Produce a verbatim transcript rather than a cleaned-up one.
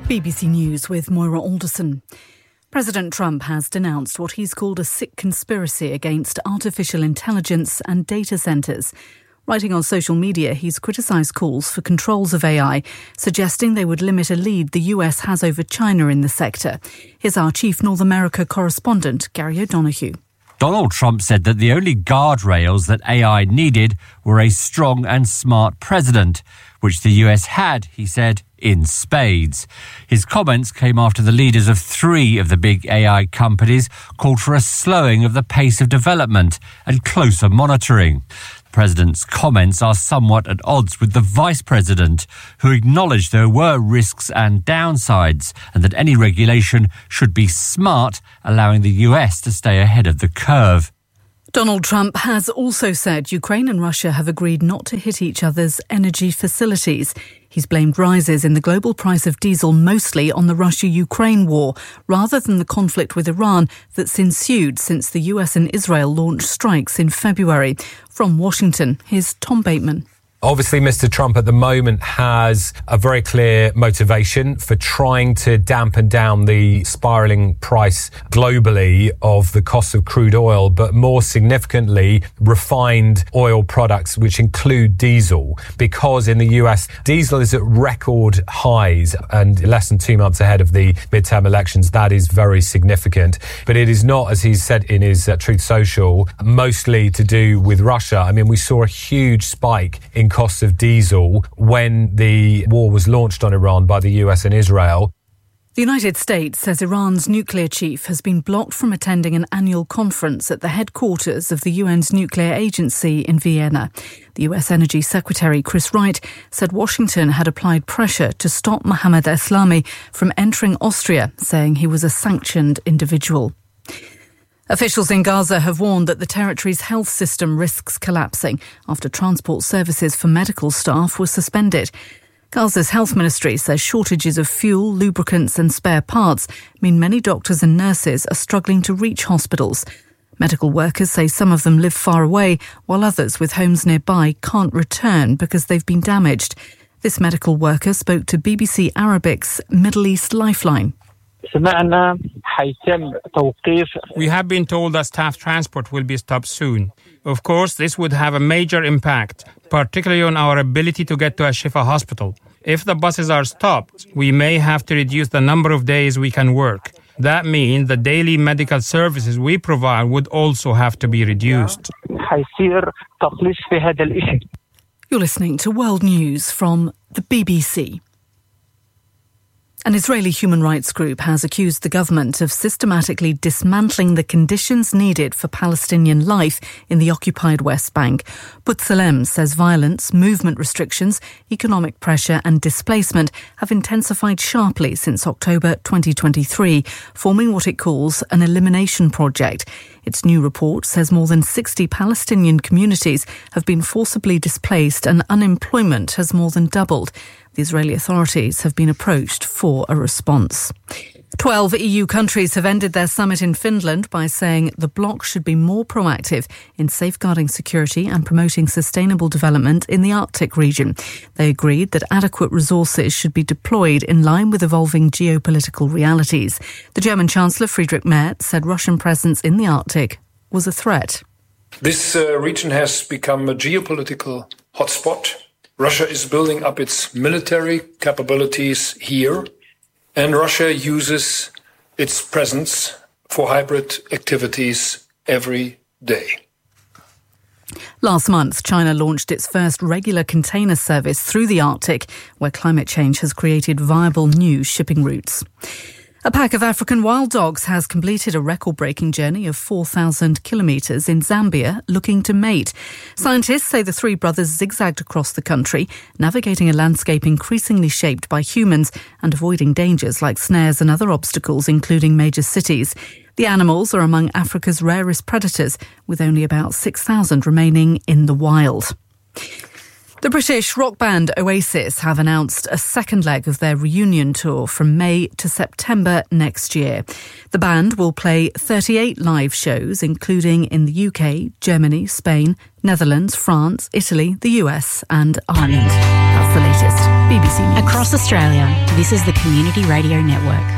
B B C News with Moira Alderson. President Trump has denounced what he's called a sick conspiracy against artificial intelligence and data centres. Writing on social media, he's criticised calls for controls of A I, suggesting they would limit a lead the U S has over China in the sector. Here's our chief North America correspondent, Gary O'Donoghue. Donald Trump said that the only guardrails that A I needed were a strong and smart president, which the U S had, he said, in spades. His comments came after the leaders of three of the big A I companies called for a slowing of the pace of development and closer monitoring. The president's comments are somewhat at odds with the vice president, who acknowledged there were risks and downsides and that any regulation should be smart, allowing the U S to stay ahead of the curve. Donald Trump has also said Ukraine and Russia have agreed not to hit each other's energy facilities. He's blamed rises in the global price of diesel mostly on the Russia-Ukraine war, rather than the conflict with Iran that's ensued since the U S and Israel launched strikes in February. From Washington, here's Tom Bateman. Obviously, Mister Trump at the moment has a very clear motivation for trying to dampen down the spiralling price globally of the cost of crude oil, but more significantly, refined oil products, which include diesel, because in the U S, diesel is at record highs and less than two months ahead of the midterm elections. That is very significant. But it is not, as he said in his uh, Truth Social, mostly to do with Russia. I mean, we saw a huge spike in costs of diesel when the war was launched on Iran by the U S and Israel. The United States says Iran's nuclear chief has been blocked from attending an annual conference at the headquarters of the U N's nuclear agency in Vienna. The U S Energy Secretary Chris Wright said Washington had applied pressure to stop Mohammad Eslami from entering Austria, saying he was a sanctioned individual. Officials in Gaza have warned that the territory's health system risks collapsing after transport services for medical staff were suspended. Gaza's health ministry says shortages of fuel, lubricants and spare parts mean many doctors and nurses are struggling to reach hospitals. Medical workers say some of them live far away, while others with homes nearby can't return because they've been damaged. This medical worker spoke to B B C Arabic's Middle East Lifeline. We have been told that staff transport will be stopped soon. Of course, this would have a major impact, particularly on our ability to get to Al-Shifa hospital. If the buses are stopped, we may have to reduce the number of days we can work. That means the daily medical services we provide would also have to be reduced. You're listening to World News from the B B C. An Israeli human rights group has accused the government of systematically dismantling the conditions needed for Palestinian life in the occupied West Bank. B'Tselem says violence, movement restrictions, economic pressure and displacement have intensified sharply since October twenty twenty-three, forming what it calls an elimination project. Its new report says more than sixty Palestinian communities have been forcibly displaced and unemployment has more than doubled. The Israeli authorities have been approached for a response. Twelve E U countries have ended their summit in Finland by saying the bloc should be more proactive in safeguarding security and promoting sustainable development in the Arctic region. They agreed that adequate resources should be deployed in line with evolving geopolitical realities. The German Chancellor Friedrich Merz said Russian presence in the Arctic was a threat. This uh, region has become a geopolitical hotspot. Russia is building up its military capabilities here, and Russia uses its presence for hybrid activities every day. Last month, China launched its first regular container service through the Arctic, where climate change has created viable new shipping routes. A pack of African wild dogs has completed a record-breaking journey of four thousand kilometres in Zambia looking to mate. Scientists say the three brothers zigzagged across the country, navigating a landscape increasingly shaped by humans and avoiding dangers like snares and other obstacles, including major cities. The animals are among Africa's rarest predators, with only about six thousand remaining in the wild. The British rock band Oasis have announced a second leg of their reunion tour from May to September next year. The band will play thirty-eight live shows, including in the U K, Germany, Spain, Netherlands, France, Italy, the U S and Ireland. That's the latest. B B C News. Across Australia, this is the Community Radio Network.